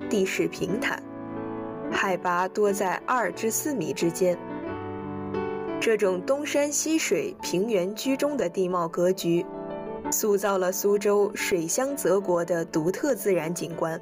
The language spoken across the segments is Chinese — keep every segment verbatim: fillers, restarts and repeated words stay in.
地势平坦，海拔多在二至四米之间。这种东山西水、平原居中的地貌格局，塑造了苏州水乡泽国的独特自然景观。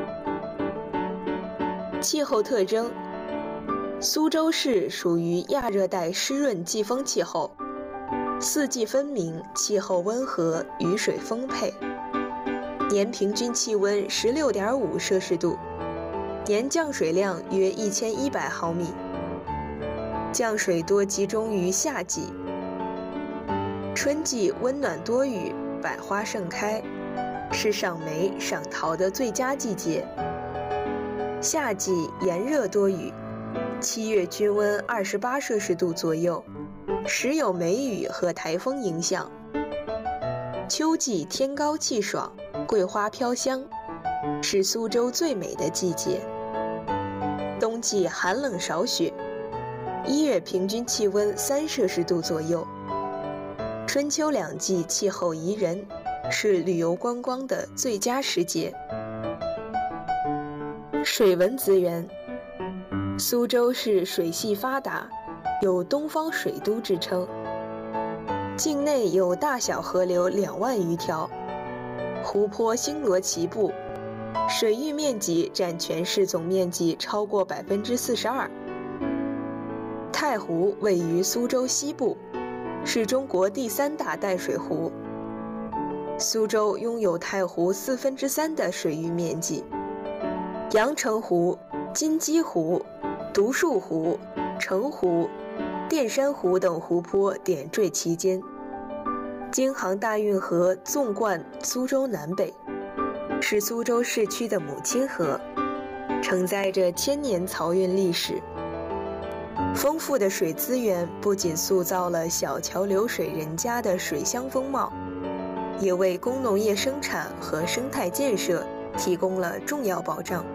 气候特征：苏州市属于亚热带湿润季风气候，四季分明，气候温和，雨水丰沛，年平均气温 十六点五 摄氏度，年降水量约一千一百毫米，降水多集中于夏季。春季温暖多雨，百花盛开，是赏梅赏桃的最佳季节。夏季炎热多雨，七月均温二十八摄氏度左右，时有梅雨和台风影响。秋季天高气爽，桂花飘香，是苏州最美的季节。冬季寒冷少雪，一月平均气温三摄氏度左右。春秋两季气候宜人，是旅游观光的最佳时节。水文资源：苏州市水系发达，有东方水都之称，境内有大小河流两万余条，湖泊星罗棋布，水域面积占全市总面积超过 百分之四十二。 太湖位于苏州西部，是中国第三大淡水湖。苏州拥有太湖四分之三的水域面积。阳澄湖、金鸡湖、独墅湖、澄湖、淀山湖等湖泊点缀其间。京杭大运河纵贯苏州南北，是苏州市区的母亲河，承载着千年漕运历史。丰富的水资源不仅塑造了小桥流水人家的水乡风貌，也为工农业生产和生态建设提供了重要保障。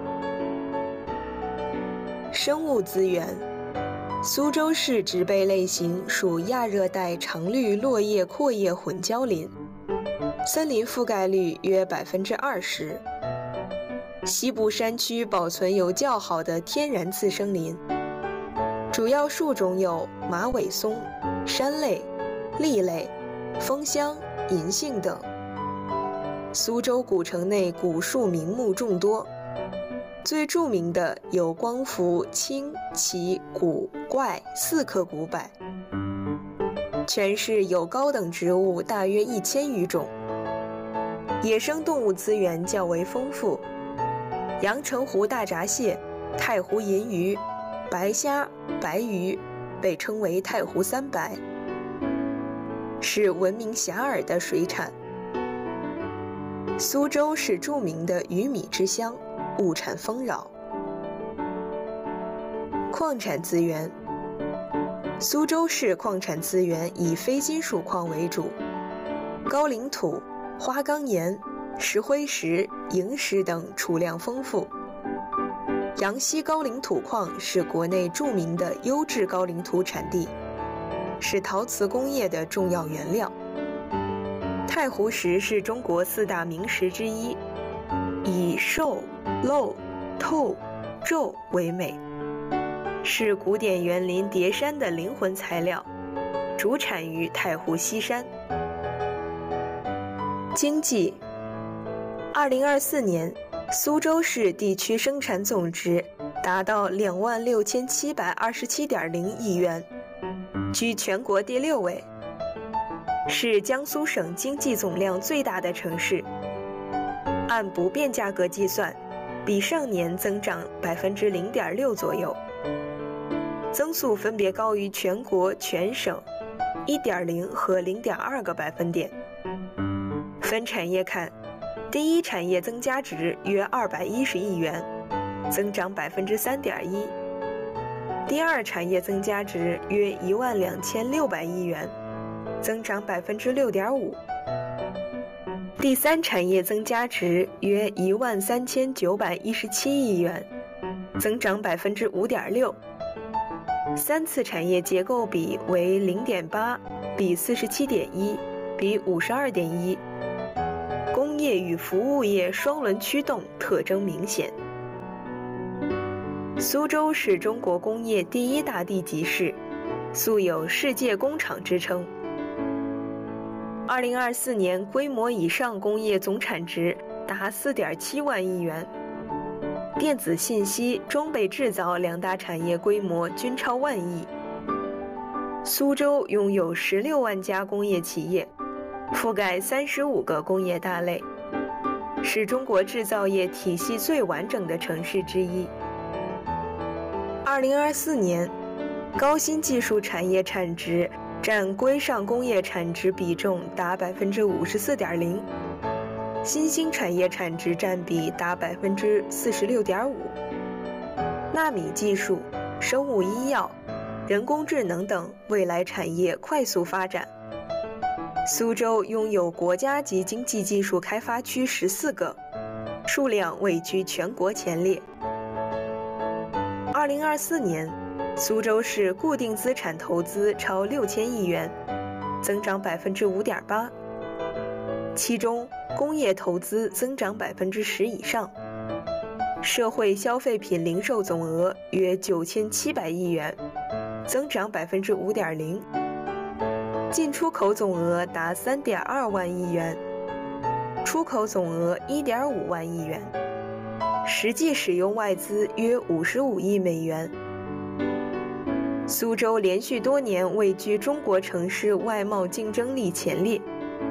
生物资源：苏州市植被类型属亚热带常绿落叶阔叶混交林，森林覆盖率约 百分之二十。 西部山区保存有较好的天然次生林，主要树种有马尾松、杉类、栎类、枫香、银杏等。苏州古城内古树名木众多，最著名的有光福、清、奇、古、怪四棵古柏。全市有高等植物大约一千余种，野生动物资源较为丰富。阳澄湖大闸蟹、太湖银鱼、白虾、白鱼被称为太湖三白，是闻名遐迩的水产。苏州是著名的鱼米之乡，物产丰饶。矿产资源：苏州市矿产资源以非金属矿为主，高岭土、花岗岩、石灰石、萤石等储量丰富。阳西高岭土矿是国内著名的优质高岭土产地，是陶瓷工业的重要原料。太湖石是中国四大名石之一，以瘦、露、透、皱为美，是古典园林叠山的灵魂材料，主产于太湖西山。经济：二零二四年，苏州市地区生产总值达到两万六千七百二十七点零亿元，居全国第六位，是江苏省经济总量最大的城市。按不变价格计算，比上年增长 百分之零点六 左右，增速分别高于全国全省 一点零 和 零点二 个百分点。分产业看，第一产业增加值约二百一十亿元，增长 百分之三点一； 第二产业增加值约一万两千六百亿元，增长 百分之六点五； 第三产业增加值约一万三千九百一十七亿元，增长 百分之五点六； 三次产业结构比为 零点八 比 四十七点一 比 五十二点一。工业与服务业双轮驱动特征明显。 苏州是中国工业第一大地级市，素有世界工厂之称。二零二四年规模以上工业总产值达 四点七万亿元，电子信息、装备制造两大产业规模均超万亿。苏州拥有十六万家工业企业，覆盖三十五个工业大类，是中国制造业体系最完整的城市之一。二零二四年，高新技术产业产值占规上工业产值比重达 百分之五十四点零， 新兴产业产值占比达 百分之四十六点五， 纳米技术、生物医药、人工智能等未来产业快速发展。苏州拥有国家级经济技术开发区十四个，数量位居全国前列。二零二四年，苏州市固定资产投资超六千亿元，增长 百分之五点八， 其中工业投资增长 百分之十 以上，社会消费品零售总额约九千七百亿元，增长 百分之五点零， 进出口总额达 三点二万亿元，出口总额 一点五万亿元，实际使用外资约五十五亿美元。苏州连续多年位居中国城市外贸竞争力前列。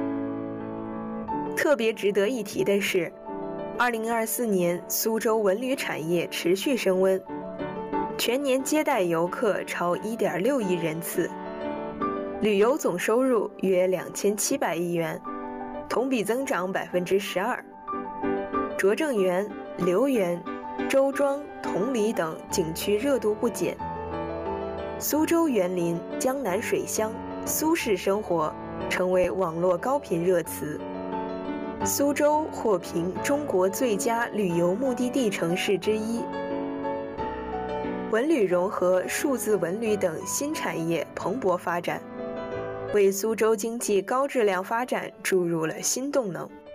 特别值得一提的是，二零二四年苏州文旅产业持续升温，全年接待游客超 一点六亿人次，旅游总收入约两千七百亿元，同比增长 百分之十二。拙政园、留园、周庄、同里等景区热度不减。苏州园林、江南水乡、苏式生活成为网络高频热词。苏州获评中国最佳旅游目的地城市之一。文旅融合、数字文旅等新产业蓬勃发展，为苏州经济高质量发展注入了新动能。